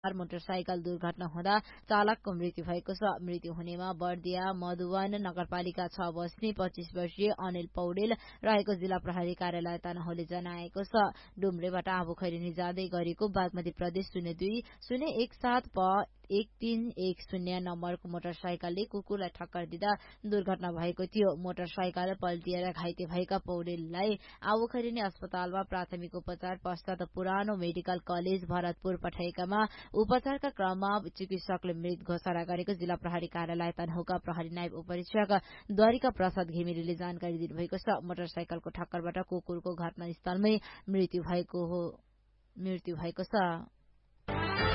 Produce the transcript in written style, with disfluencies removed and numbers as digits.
Motorcycle दुर्घटना हुँदा चालकको मृत्यु भएको छ। मृत्यु हुनेमा बर्दिया मधुवन नगरपालिका 6 बस्ने 25 वर्षीय अनिल पौडेल रहेको जिल्ला प्रहरी कार्यालय तनहुले जनाएको छ। डुम्रेबाट आबुखैरिनी जाँदै गरेको बागमती प्रदेश 02-017 प 1310 नम्बरको मोटरसाइकलले कुकुरलाई ठक्कर दिँदा दुर्घटना भएको थियो। मोटरसाइकल पल्टिएर घाइते भएका पौडेललाई आबुखैरिनी अस्पतालमा प्राथमिक उपचार पश्चात पुरानो मेडिकल कलेज भरतपुर पठाएकामा उपचारका क्रममा चिकित्सकले मृत घोषणा गरेको जिल्ला प्रहरी कार्यालय तनहुका प्रहरी नायब उपरीक्षक द्वारिका प्रसाद घिमिरेले जानकारी दिनुभएको छ। मोटरसाइकलको ठक्करबाट कुकुरको घटनास्थलमै मृत्यु भएको छ।